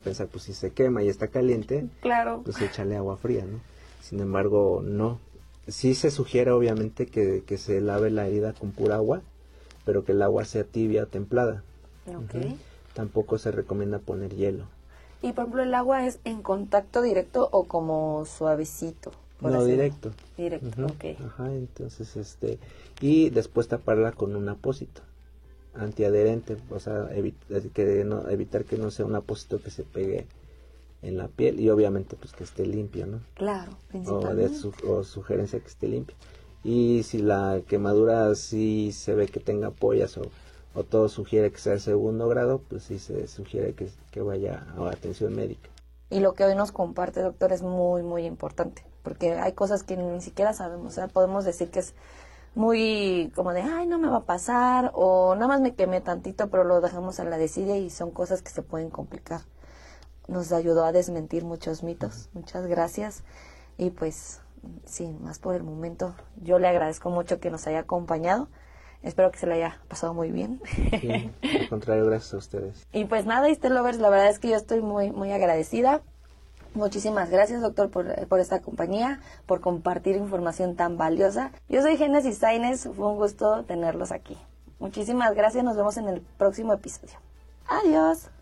pensar, pues si se quema y está caliente, Claro. pues échale agua fría, ¿no? Sin embargo, no. Sí se sugiere obviamente que se lave la herida con pura agua, pero que el agua sea tibia o templada. Ok. Tampoco se recomienda poner hielo. Y por ejemplo, ¿el agua es en contacto directo o como suavecito? No, directo. Directo, ok. Ajá, entonces, y después taparla con un apósito antiadherente, o sea, evitar que no sea un apósito que se pegue en la piel y obviamente pues que esté limpio, ¿no? Claro, O, principalmente. o sugerencia que esté limpia. Y si la quemadura sí se ve que tenga ampollas o todo sugiere que sea de segundo grado, pues sí se sugiere que vaya a atención médica. Y lo que hoy nos comparte, doctor, es muy, muy importante, porque hay cosas que ni siquiera sabemos. O sea, podemos decir que es muy como de, ay, no me va a pasar, o nada más me quemé tantito, pero lo dejamos a la desidia y son cosas que se pueden complicar. Nos ayudó a desmentir muchos mitos. Muchas gracias. Y pues, sin más por el momento, yo le agradezco mucho que nos haya acompañado. Espero que se le haya pasado muy bien. Sí, al contrario, gracias a ustedes. Y pues nada, Istel Lovers, la verdad es que yo estoy muy, muy agradecida. Muchísimas gracias, doctor, por esta compañía, por compartir información tan valiosa. Yo soy Génesis Sainz, fue un gusto tenerlos aquí. Muchísimas gracias, nos vemos en el próximo episodio. Adiós.